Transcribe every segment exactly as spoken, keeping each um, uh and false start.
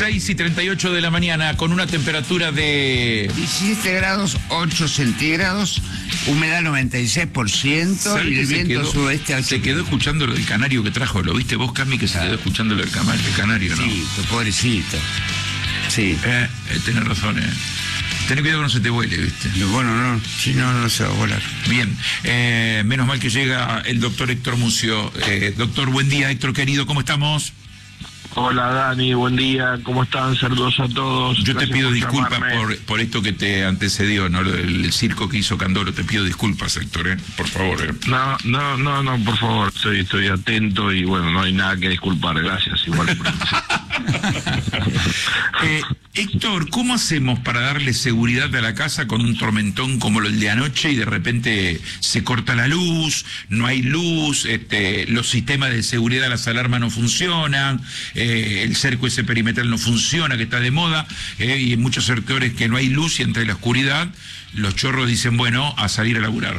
seis y treinta y ocho de la mañana, con una temperatura de diecisiete grados ocho centígrados, humedad noventa y seis por ciento y el viento quedó, sudeste al se quedó escuchando lo del canario que trajo. ¿Lo viste vos, Cami, que se quedó escuchando lo del canario, el canario, no? Sí, pobrecito. Sí. Eh, eh, tenés razón, eh. Tenés cuidado que no se te vuele, ¿viste? Bueno, no, si no, no se va a volar. Bien, eh, menos mal que llega el doctor Héctor Mucio. Eh, doctor, buen día, Héctor querido, ¿cómo estamos? Hola Dani, buen día, ¿cómo están? Saludos a todos. Yo Gracias te pido por disculpas por, llamarme. por esto que te antecedió, ¿no? El, el circo que hizo Candoro, te pido disculpas, Héctor, ¿eh? Por favor. ¿eh? No, no, no, no, por favor, estoy, estoy atento y bueno, no hay nada que disculpar, gracias, igual. eh, Héctor, ¿cómo hacemos para darle seguridad a la casa con un tormentón como el de anoche y de repente se corta la luz, no hay luz, este, los sistemas de seguridad, las alarmas no funcionan, eh, el cerco ese perimetral no funciona, que está de moda, eh, y en muchos sectores que no hay luz y entre la oscuridad, los chorros dicen, bueno, a salir a laburar?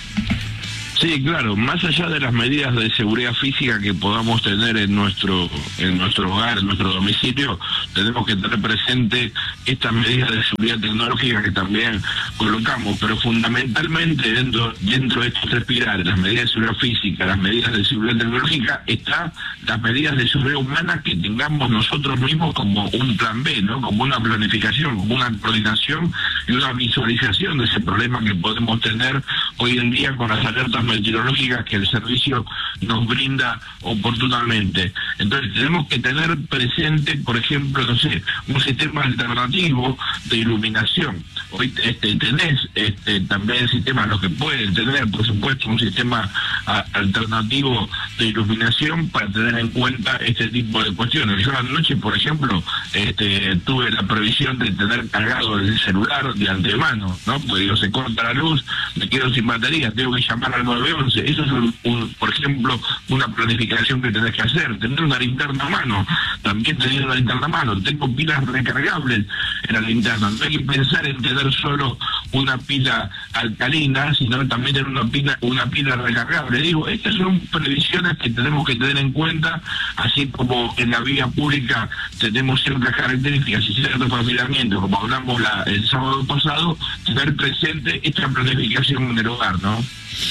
Sí, claro, más allá de las medidas de seguridad física que podamos tener en nuestro en nuestro hogar, en nuestro domicilio, tenemos que tener presente estas medidas de seguridad tecnológica que también colocamos, pero fundamentalmente dentro, dentro de estos tres pilares, las medidas de seguridad física, las medidas de seguridad tecnológica, están las medidas de seguridad humana que tengamos nosotros mismos como un plan B, ¿no? Como una planificación, como una coordinación y una visualización de ese problema que podemos tener hoy en día con las alertas meteorológicas que el servicio nos brinda oportunamente. Entonces tenemos que tener presente, por ejemplo, no sé, un sistema alternativo de iluminación. Hoy este, tenés este, también sistemas, los que pueden tener, por supuesto, un sistema a, alternativo de iluminación para tener en cuenta este tipo de cuestiones. Yo anoche, por ejemplo, este, tuve la previsión de tener cargado el celular de antemano, ¿no? Porque digo, se corta la luz, me quedo sin batería, tengo que llamar al nueve once. Eso es, un, un, por ejemplo, una planificación que tenés que hacer. Tener una linterna a mano, también tener una linterna a mano. Tengo pilas recargables en la linterna. No hay que pensar en tener solo una pila alcalina, sino también tener una pila, una pila recargable. Digo, estas son previsiones que tenemos que tener en cuenta, así como en la vía pública tenemos ciertas características y ciertos perfilamientos, como hablamos la, el sábado pasado, tener presente esta planificación en el hogar, ¿no?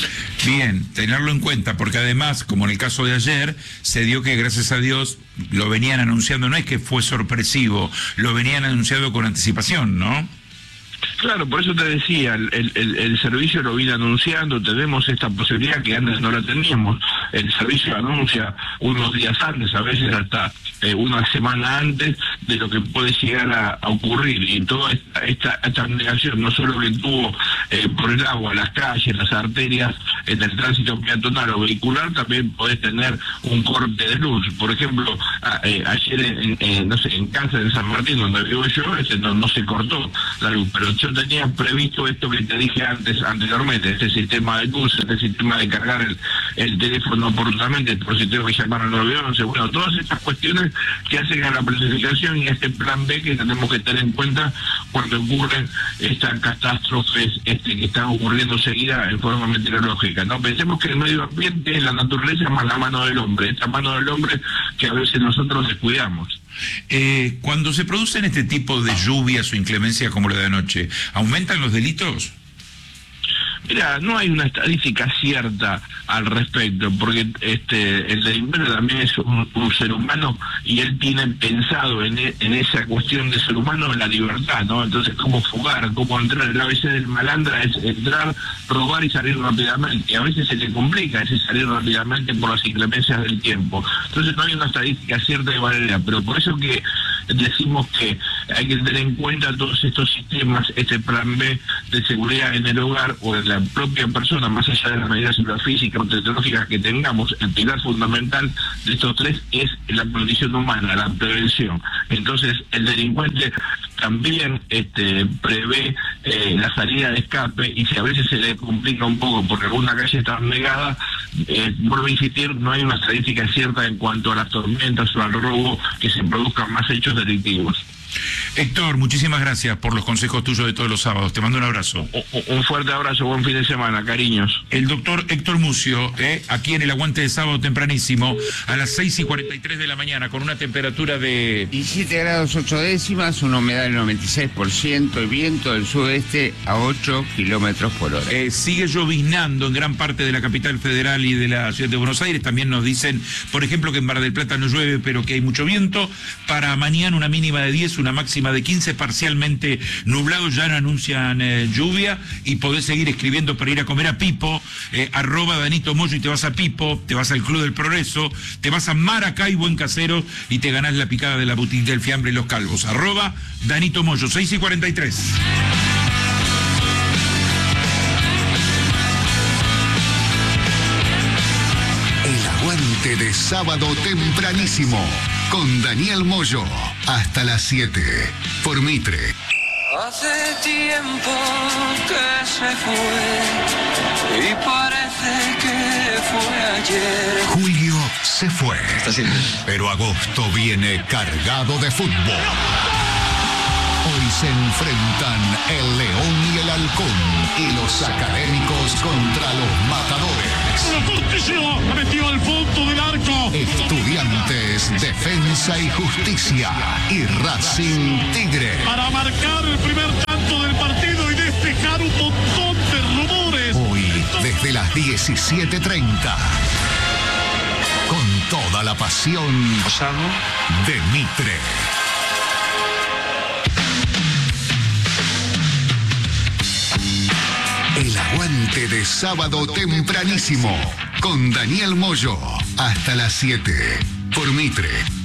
Bien, tenerlo en cuenta, porque además, como en el caso de ayer, se dio que, gracias a Dios, lo venían anunciando, no es que fue sorpresivo, lo venían anunciando con anticipación, ¿no? Claro, por eso te decía, el, el, el servicio lo viene anunciando, tenemos esta posibilidad que antes no la teníamos. El servicio anuncia unos días antes, a veces hasta eh, una semana antes de lo que puede llegar a, a ocurrir. Y toda esta, esta, esta negación, no solo que tuvo eh, por el agua, las calles, las arterias, en el tránsito peatonal o vehicular, también podés tener un corte de luz. Por ejemplo, a, eh, ayer en, en, no sé, en casa de San Martín, donde vivo yo, este, no, no se cortó la luz, pero yo tenía previsto esto que te dije antes, anteriormente, este sistema de luz, este sistema de cargar el, el teléfono oportunamente, por si tengo que llamar al nueve once, bueno, todas estas cuestiones que hacen a la planificación y a este plan B que tenemos que tener en cuenta cuando ocurren estas catástrofes este, que están ocurriendo seguida en forma meteorológica, ¿no? Pensemos que el medio ambiente es la naturaleza más la mano del hombre, esta mano del hombre que a veces nosotros descuidamos. Eh, cuando se producen este tipo de lluvias o inclemencias como la de anoche, ¿aumentan los delitos? Mira, no hay una estadística cierta al respecto, porque este el delincuente también es un, un ser humano y él tiene pensado en, e, en esa cuestión de ser humano la libertad, ¿no? Entonces, cómo fugar, cómo entrar. El A B C del malandra es entrar, robar y salir rápidamente. Y a veces se le complica ese salir rápidamente por las inclemencias del tiempo. Entonces, no hay una estadística cierta de manera, pero por eso que decimos que hay que tener en cuenta todos estos sistemas, este plan B de seguridad en el hogar o en la propia persona, más allá de las medidas físicas o tecnológicas que tengamos. El pilar fundamental de estos tres es la condición humana, la prevención. Entonces, el delincuente también este, prevé eh, la salida de escape, y si a veces se le complica un poco porque alguna calle está negada, eh, vuelvo a insistir, no hay una estadística cierta en cuanto a las tormentas o al robo que se produzcan más hechos delictivos. Héctor, muchísimas gracias por los consejos tuyos de todos los sábados. Te mando un abrazo. Un fuerte abrazo, buen fin de semana, cariños. El doctor Héctor Mucio, eh, aquí en el Aguante de Sábado tempranísimo, a las seis y cuarenta y tres de la mañana, con una temperatura de diecisiete grados ocho décimas, una humedad del noventa y seis por ciento y viento del sudeste a ocho kilómetros por hora. Eh, sigue lloviznando en gran parte de la capital federal y de la ciudad de Buenos Aires. También nos dicen, por ejemplo, que en Mar del Plata no llueve, pero que hay mucho viento. Para mañana una mínima de diez, una máxima de quince, parcialmente nublado. Ya no anuncian eh, lluvia, y podés seguir escribiendo para ir a comer a Pipo, eh, arroba Danito Moyo, y te vas a Pipo, te vas al Club del Progreso, te vas a Maracay Buen Casero y te ganás la picada de la boutique del Fiambre y los Calvos. Arroba Danito Moyo, seis y cuarenta y tres. El Aguante de Sábado tempranísimo con Daniel Moyo hasta las siete por Mitre. Hace tiempo que se fue y parece que fue ayer. Julio se fue, pero agosto viene cargado de fútbol. Hoy se enfrentan el León y el Halcón y los académicos contra los matadores. La metió al fondo del arco. Estudiantes, Defensa y Justicia y Racing Tigre. Para marcar el primer tanto del partido y despejar un montón de rumores. Hoy, desde las diecisiete treinta. Con toda la pasión de Mitre. El Aguante de Sábado tempranísimo con Daniel Moyo hasta las siete por Mitre.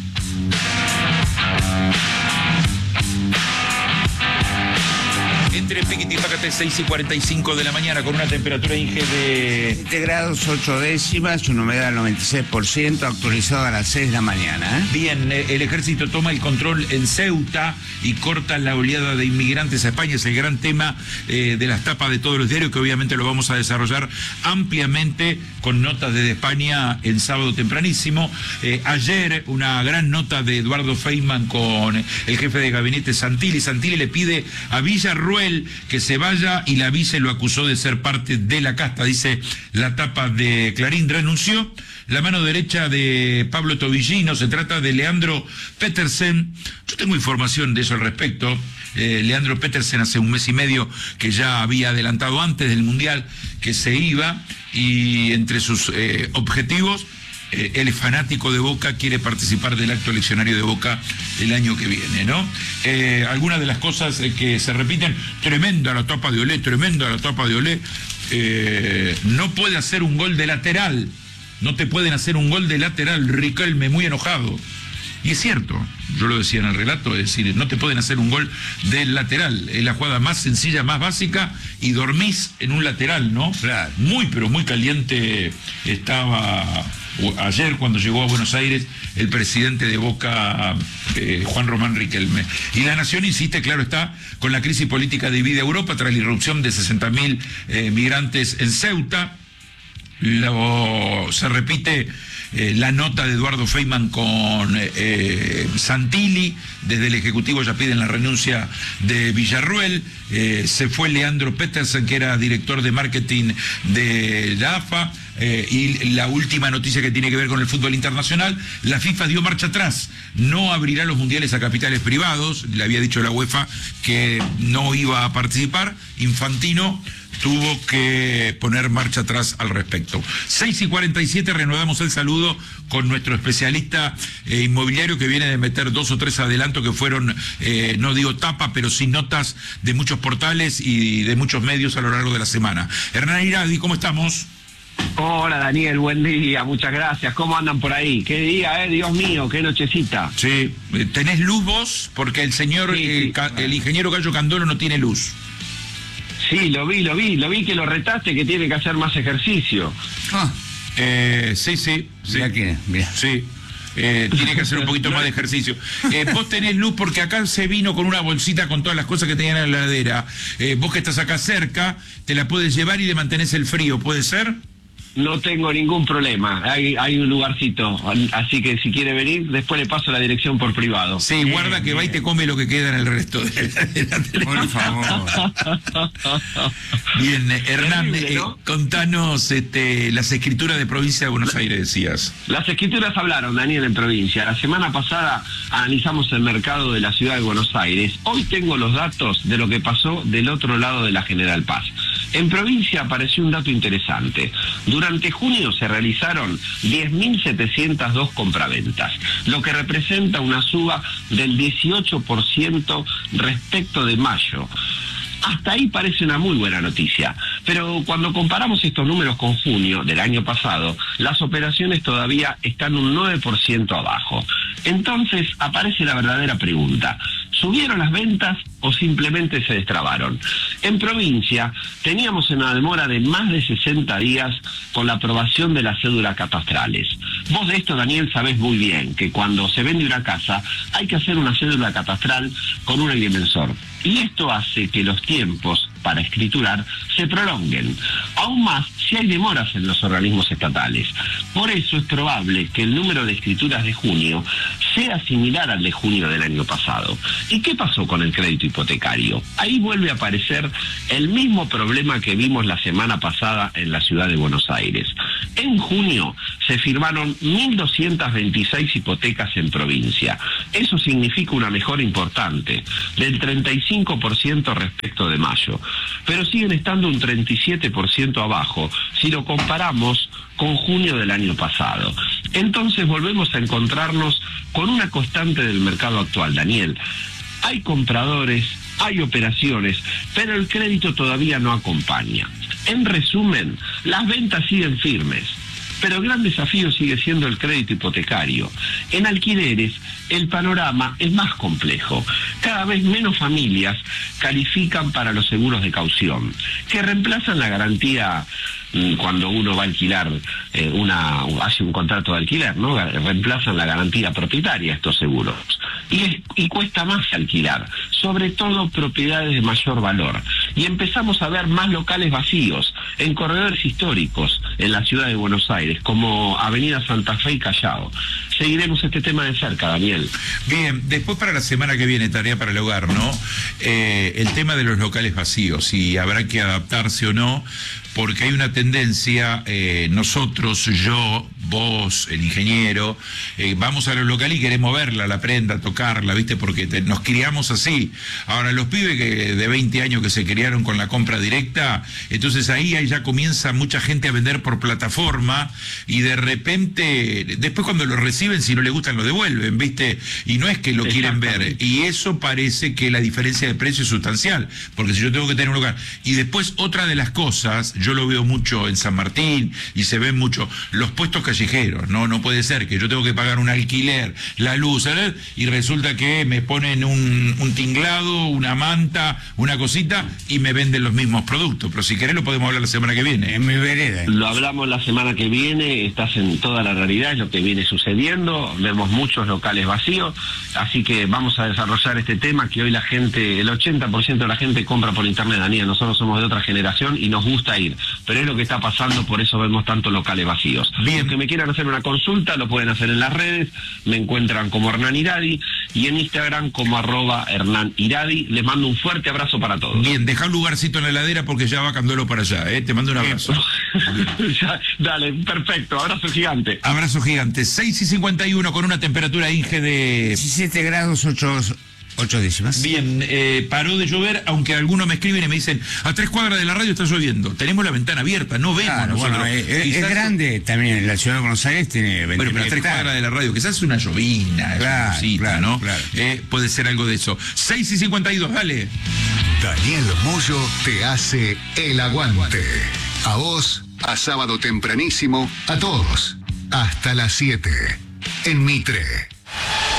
Entre Piquiti y Pácate, seis y cuarenta y cinco de la mañana, con una temperatura Inge de siete grados ocho décimas, una humedad del noventa y seis por ciento, actualizado a las seis de la mañana. ¿eh? Bien, eh, el ejército toma el control en Ceuta y corta la oleada de inmigrantes a España. Es el gran tema eh, de las tapas de todos los diarios, que obviamente lo vamos a desarrollar ampliamente con notas desde España en sábado tempranísimo. Eh, ayer una gran nota de Eduardo Feynman con el jefe de gabinete Santilli. Santilli le pide a Villarruel que se vaya, y la vice lo acusó de ser parte de la casta. Dice la tapa de Clarín: renunció la mano derecha de Pablo Tobillino. Se trata de Leandro Petersen. Yo tengo información de eso al respecto. Eh, Leandro Petersen hace un mes y medio que ya había adelantado antes del Mundial que se iba, y entre sus eh, objetivos, eh, él es fanático de Boca, quiere participar del acto eleccionario de Boca el año que viene, ¿no? Eh, algunas de las cosas eh, que se repiten: tremenda la tapa de Olé, tremenda la tapa de Olé. Eh, no puede hacer un gol de lateral, no te pueden hacer un gol de lateral. Riquelme muy enojado. Y es cierto, yo lo decía en el relato, es decir, no te pueden hacer un gol del lateral. Es la jugada más sencilla, más básica, y dormís en un lateral, ¿no? Claro. Muy, pero muy caliente estaba ayer cuando llegó a Buenos Aires el presidente de Boca, eh, Juan Román Riquelme. Y La Nación insiste, claro está, con la crisis política divide Europa tras la irrupción de sesenta mil eh, migrantes en Ceuta. Lo, se repite eh, la nota de Eduardo Feynman con eh, Santilli. Desde el Ejecutivo ya piden la renuncia de Villarruel. Eh, se fue Leandro Petersen, que era director de marketing de la A F A. Eh, y la última noticia que tiene que ver con el fútbol internacional: la FIFA dio marcha atrás, no abrirá los mundiales a capitales privados. Le había dicho la UEFA que no iba a participar. Infantino tuvo que poner marcha atrás al respecto. seis y cuarenta y siete, reanudamos el saludo con nuestro especialista eh, inmobiliario, que viene de meter dos o tres adelantos que fueron, eh, no digo tapa, pero sí notas de muchos portales y de muchos medios a lo largo de la semana. Hernán Iradi, ¿cómo estamos? Hola Daniel, buen día, muchas gracias. ¿Cómo andan por ahí? Qué día, eh, Dios mío, qué nochecita. Sí, ¿tenés luz vos? Porque el señor, sí, eh, sí. Ca- el ingeniero Gallo Candolo no tiene luz. Sí, lo vi, lo vi, lo vi que lo retaste, que tiene que hacer más ejercicio. Ah, Eh, sí, sí, sí. mira quién es, mira. Sí. Eh, tiene que hacer un poquito más de ejercicio. Eh, vos tenés luz porque acá se vino con una bolsita con todas las cosas que tenía en la heladera. Eh, vos que estás acá cerca, te la puedes llevar y le mantenés el frío, ¿puede ser? no tengo ningún problema. Hay, hay un lugarcito. Así que si quiere venir, después le paso la dirección por privado. Sí, bien, guarda que bien. Va y te come lo que queda en el resto de la, de la televisión. Por favor. Bien, Hernán, Terrible, ¿no? eh, contanos este, las escrituras de provincia de Buenos Aires, decías. Las escrituras hablaron, Daniel, en provincia. La semana pasada analizamos el mercado de la ciudad de Buenos Aires. Hoy tengo los datos de lo que pasó del otro lado de la General Paz. En provincia apareció un dato interesante. Durante junio se realizaron diez mil setecientas dos compraventas, lo que representa una suba del dieciocho por ciento respecto de mayo. Hasta ahí parece una muy buena noticia, pero cuando comparamos estos números con junio del año pasado, las operaciones todavía están un nueve por ciento abajo. Entonces aparece la verdadera pregunta: ¿subieron las ventas o simplemente se destrabaron? En provincia teníamos una demora de más de sesenta días con la aprobación de las cédulas catastrales. Vos de esto, Daniel, sabés muy bien que cuando se vende una casa hay que hacer una cédula catastral con un agrimensor. Y esto hace que los tiempos para escriturar se prolonguen, aún más si hay demoras en los organismos estatales. Por eso es probable que el número de escrituras de junio sea similar al de junio del año pasado. ¿Y qué pasó con el crédito hipotecario? Ahí vuelve a aparecer el mismo problema que vimos la semana pasada en la ciudad de Buenos Aires. En junio se firmaron mil doscientas veintiséis hipotecas en provincia. Eso significa una mejora importante, del treinta y cinco por ciento respecto de mayo, pero siguen estando un treinta y siete por ciento abajo si lo comparamos con junio del año pasado. Entonces volvemos a encontrarnos con una constante del mercado actual, Daniel. Hay compradores, hay operaciones, pero el crédito todavía no acompaña. En resumen, las ventas siguen firmes, pero el gran desafío sigue siendo el crédito hipotecario. En alquileres, el panorama es más complejo. Cada vez menos familias califican para los seguros de caución, que reemplazan la garantía cuando uno va a alquilar, eh, una hace un contrato de alquiler, ¿no? Reemplazan la garantía propietaria estos seguros. Y, es, y cuesta más alquilar, sobre todo propiedades de mayor valor. Y empezamos a ver más locales vacíos en corredores históricos en la ciudad de Buenos Aires, como Avenida Santa Fe y Callao. Seguiremos este tema de cerca, Daniel. Bien, después para la semana que viene, tarea para el hogar, ¿no? Eh, el tema de los locales vacíos, si habrá que adaptarse o no, porque hay una tendencia, eh, nosotros, yo, vos, el ingeniero, eh, vamos a los locales y queremos verla, la prenda, tocarla, ¿viste? Porque te, nos criamos así. Ahora, los pibes que de veinte años que se criaron con la compra directa, entonces ahí, ahí ya comienza mucha gente a vender por plataforma y de repente, después cuando lo reciben, si no les gustan, lo devuelven, ¿viste? Y no es que lo quieren ver. Y eso parece que la diferencia de precio es sustancial, porque si yo tengo que tener un local. Y después, otra de las cosas, yo lo veo mucho en San Martín y se ven mucho los puestos callejeros, no no puede ser que yo tengo que pagar un alquiler, la luz, ¿sabes? Y resulta que me ponen un, un tinglado, una manta, una cosita y me venden los mismos productos. Pero si querés lo podemos hablar la semana que viene. En mi vereda. Lo hablamos la semana que viene, estás en toda la realidad, es lo que viene sucediendo, vemos muchos locales vacíos, así que vamos a desarrollar este tema que hoy la gente, el ochenta por ciento de la gente compra por internet, Daniel. Nosotros somos de otra generación y nos gusta ir, pero es lo que está pasando, por eso vemos tantos locales vacíos. Bien. Los que me quieran hacer una consulta lo pueden hacer en las redes, me encuentran como Hernán Iradi y en Instagram como arroba Hernán Iradi. Les mando un fuerte abrazo para todos. Bien, deja un lugarcito en la heladera porque ya va Candelo para allá, ¿eh? Te mando un abrazo. Ya, dale, perfecto, abrazo gigante. Abrazo gigante, seis y cincuenta y uno con una temperatura Inge de diecisiete grados, ocho... Ocho décimas. Bien, eh, paró de llover, aunque algunos me escriben y me dicen, a tres cuadras de la radio está lloviendo. Tenemos la ventana abierta, no vemos. Claro, nosotros. bueno, es, Quizás... es grande también, la ciudad de Buenos Aires tiene Bueno, pero a tres cuadras de la radio, quizás es una llovina, claro, es cosita, claro, ¿no? Claro. Eh, puede ser algo de eso. seis y cincuenta y dos, dale. Daniel Moyo te hace el aguante. A vos, a sábado tempranísimo, a todos. Hasta las siete. En Mitre.